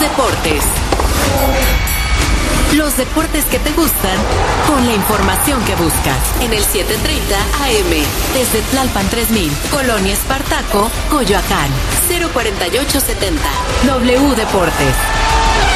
Deportes. Los deportes que te gustan, con la información que buscas. En el 730 AM, desde Tlalpan 3000, Colonia Espartaco, Coyoacán, 04870. W Deportes.